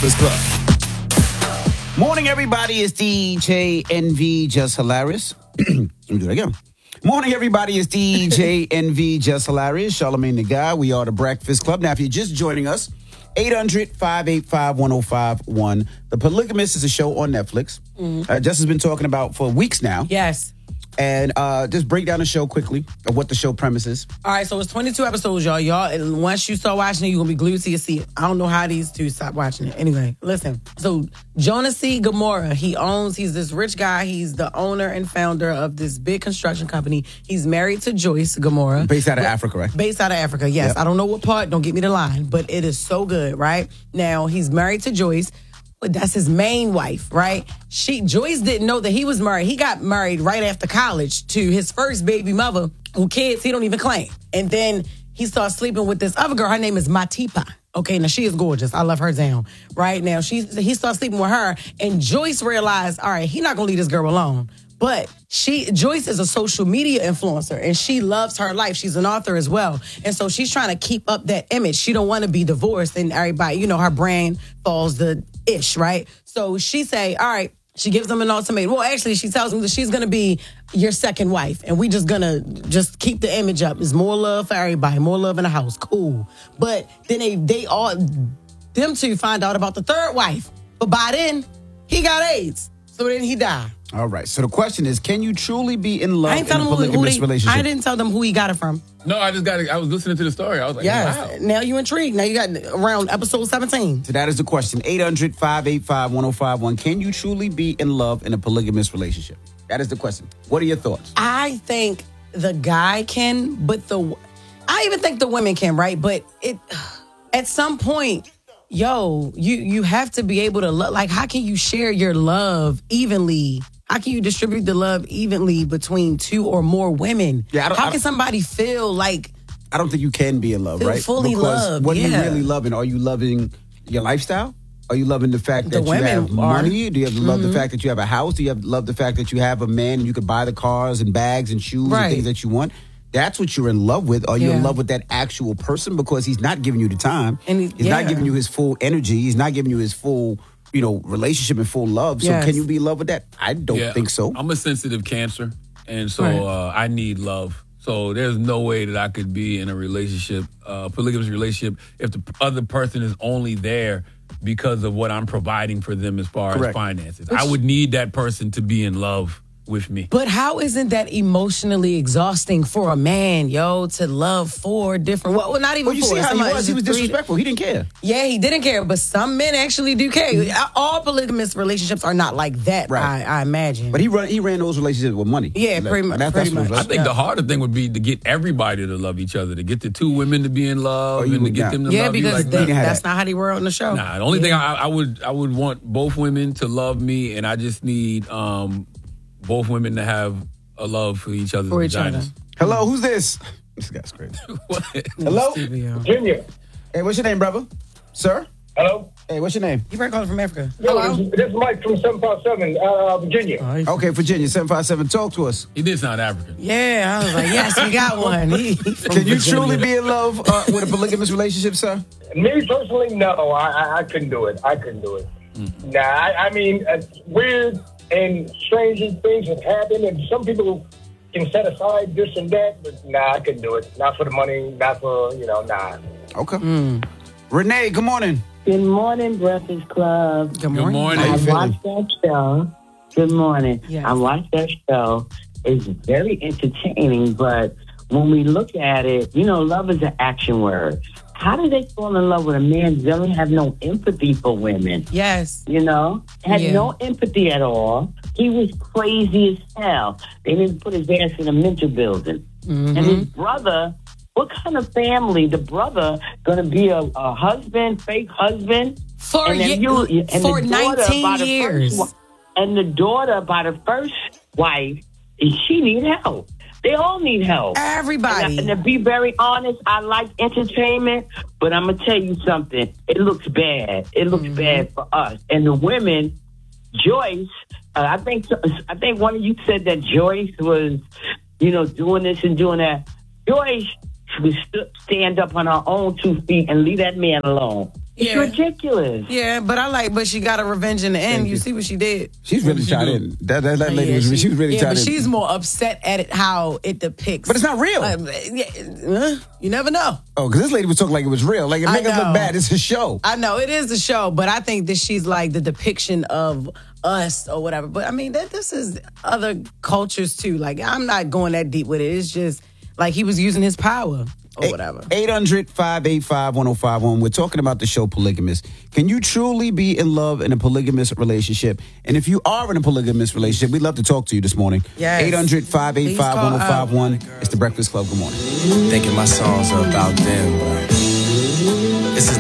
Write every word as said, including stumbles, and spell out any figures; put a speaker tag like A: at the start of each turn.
A: Breakfast Club.
B: Morning, everybody. It's D J N V, Just Hilarious. Let me do that again. Morning, everybody. It's D J N V, Just Hilarious. Charlamagne the Guy. We are the Breakfast Club. Now, if you're just joining us, eight hundred, five eight five, one oh five one. The Polygamist is a show on Netflix. Mm-hmm. Uh, Jess has been talking about for weeks now.
C: Yes.
B: And uh, just break down the show quickly of what the show premise is.
C: All right, so it's twenty-two episodes, y'all. Y'all, and once you start watching it, you're going to be glued to your seat. I don't know how these two stop watching it. Anyway, listen. So Jonas C. Gomorrah, he owns, he's this rich guy. He's the owner and founder of this big construction company. He's married to Joyce Gomorrah.
B: Based out of Africa, right?
C: Based out of Africa, yes. Yep. I don't know what part. Don't get me the line. But it is so good, right? Now, he's married to Joyce. That's his main wife, right? She Joyce didn't know that he was married. He got married right after college to his first baby mother, who kids he don't even claim. And then he starts sleeping with this other girl. Her name is Matipa. Okay, now she is gorgeous. I love her down. Right now, she he starts sleeping with her, and Joyce realized, all right, he's not gonna leave this girl alone. But she, Joyce is a social media influencer, and she loves her life. She's an author as well. And so she's trying to keep up that image. She don't want to be divorced, and everybody, you know, her brand falls the ish, right? So she say, all right, she gives them an ultimatum. Well, actually, she tells them that she's going to be your second wife, and we just going to just keep the image up. There's more love for everybody, more love in the house. Cool. But then they, they all, them two find out about the third wife. But by then, he got AIDS. So then he died.
B: All right. So the question is, can you truly be in love
C: I ain't
B: in a polygamous
C: they,
B: relationship?
C: I didn't tell them who he got it from.
A: No, I just got it. I was listening to the story. I was like,
C: yes.
A: wow.
C: Now you intrigued. Now you got around episode seventeen.
B: So that is the question. eight hundred, five eight five, one oh five one. Can you truly be in love in a polygamous relationship? That is the question. What are your thoughts?
C: I think the guy can, but the... I even think the women can, right? But it at some point... Yo, you you have to be able to love. Like, how can you share your love evenly? How can you distribute the love evenly between two or more women?
B: Yeah, I don't,
C: how
B: I
C: can somebody feel like?
B: I don't think you can be in love,
C: feel
B: right?
C: Fully
B: because
C: loved.
B: what
C: yeah.
B: are you really loving? Are you loving your lifestyle? Are you loving the fact
C: The
B: that you
C: women
B: have
C: are.
B: money? Do you have love
C: Mm-hmm.
B: the fact that you have a house? Do you have love the fact that you have a man and you could buy the cars and bags and shoes
C: Right.
B: and things that you want? That's what you're in love with. Are you
C: Yeah.
B: in love with that actual person? Because he's not giving you the time.
C: And he-
B: he's not
C: yeah.
B: giving you his full energy. He's not giving you his full, you know, relationship and full love. So
C: Yes.
B: can you be in love with that? I don't
A: Yeah,
B: think so.
A: I'm a sensitive Cancer, and so
C: Right.
A: uh, I need love. So there's no way that I could be in a relationship, uh, polygamous relationship, if the other person is only there because of what I'm providing for them as far
B: Correct.
A: as finances. I would need that person to be in love with me.
C: But how isn't that emotionally exhausting for a man, yo, to love four different? Well, not even
B: Well, you
C: four.
B: see how he
C: Somebody-
B: was? He was
C: three-
B: disrespectful. He didn't care.
C: Yeah, he didn't care, but some men actually do care. All polygamous relationships are not like that.
B: Right.
C: I, I imagine.
B: But he run, he ran those relationships with money.
C: Yeah, pretty much-
B: That's,
C: pretty
B: that's what it
C: much.
B: was.
A: I think the harder thing would be to get everybody to love each other, to get the two women to be in love,
B: Oh, you
A: and to
B: would
A: get
B: not.
A: them to
C: yeah,
A: love you.
C: because
A: Like,
C: they,
B: You can have
C: that's
B: that.
C: not how they were on the show.
A: Nah, the only
C: Yeah.
A: thing I, I would I would want both women to love me, and I just need um, both women to have a love for each other's
C: For each
A: vaginas.
C: other.
B: Hello, who's this? This guy's crazy.
A: What?
B: Hello?
D: Junior.
B: Hey, what's your name, brother? Sir?
D: Hello?
B: Hey, what's your name?
C: You better call from Africa.
D: Hello? This, this is Mike from seven five seven, uh, Virginia.
B: Okay, Virginia, seven five seven. Talk to us.
A: He did sound African.
C: Yeah, I was like, yes, we got one. He, he from
B: Can you
C: Virginia.
B: truly be in love uh, with a polygamous relationship, sir?
D: Me personally, no. I, I, I couldn't do it. I couldn't do it.
B: Mm-hmm.
D: Nah, I, I mean, uh, weird and strange things have happened, and some people can set aside this and that, but nah, I couldn't do it. Not for the money, not for, you know, nah.
B: Okay. Renee, good morning.
E: Good morning, Breakfast Club.
C: Good
A: Good
C: morning.
A: morning.
B: How
E: I
B: you feeling?
E: watched that show. Good morning.
C: Yes.
E: I watched that show. It's very entertaining, but when we look at it, you know, love is an action word. How did they fall in love with a man who doesn't have no empathy for women?
C: Yes.
E: You know, had
C: Yeah.
E: no empathy at all. He was crazy as hell. They didn't put his ass in a mental building.
C: Mm-hmm.
E: And his brother, what kind of family? The brother gonna be a, a husband, fake husband,
C: For,
E: and then
C: ye-
E: you, and
C: for
E: the daughter by
C: nineteen
E: the
C: years.
E: First, wi- and the daughter by the first wife, she need help. They all need help.
C: Everybody.
E: And, and to be very honest, I like entertainment, but I'm gonna tell you something. It looks bad. It looks
C: Mm-hmm.
E: bad for us. And the women, Joyce, uh, I think I think one of you said that Joyce was, you know, doing this and doing that. Joyce would st- stand up on her own two feet and leave that man alone. It's
C: Yeah.
E: ridiculous.
C: Yeah, but I like, but she got a revenge in the end.
B: Thank
C: You
B: you.
C: see what she did?
B: She's really
A: did she
B: tied
A: do?
B: in. That, that, that lady
C: Yeah,
B: was, she, was really
C: yeah,
B: tied
C: but
B: in.
C: she's more upset at it how it depicts.
B: But it's not real.
C: Uh, yeah, uh, you never know.
B: Oh, because this lady was talking like it was real. Like, it
C: I
B: make us
C: know.
B: look bad. It's a show.
C: I know it is a show, but I think that she's like the depiction of us or whatever. But I mean, that this is other cultures too. Like, I'm not going that deep with it. It's just like he was using his power or whatever.
B: eight hundred, five eight five, one oh five one. We're talking about the show Polygamous. Can you truly be in love in a polygamous relationship? And if you are in a polygamous relationship, we'd love to talk to you this morning.
C: Yes.
B: eight hundred, five eight five, one oh five one. It's The Breakfast Club. Good morning.
F: Thinking my songs are about them, but